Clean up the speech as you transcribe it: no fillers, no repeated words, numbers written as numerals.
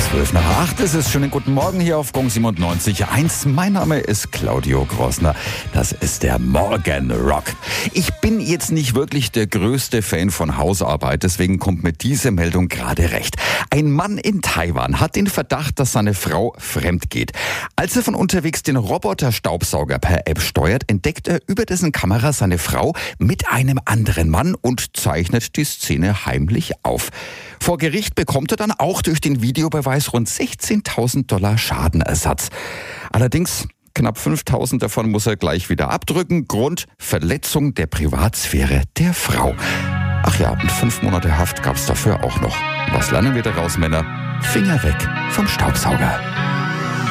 12:08 ist es. Schönen guten Morgen hier auf Gong 97.1. Mein Name ist Claudio Grossner. Das ist der Morgenrock. Ich bin jetzt nicht wirklich der größte Fan von Hausarbeit, deswegen kommt mir diese Meldung gerade recht. Ein Mann in Taiwan hat den Verdacht, dass seine Frau fremd geht. Als er von unterwegs den Roboterstaubsauger per App steuert, entdeckt er über dessen Kamera seine Frau mit einem anderen Mann und zeichnet die Szene heimlich auf. Vor Gericht bekommt er dann auch durch den Videobeweis rund $16.000 Schadenersatz. Allerdings knapp 5.000 davon muss er gleich wieder abdrücken. Grund: Verletzung der Privatsphäre der Frau. Ach ja, und 5 Monate Haft gab's dafür auch noch. Was lernen wir daraus, Männer? Finger weg vom Staubsauger.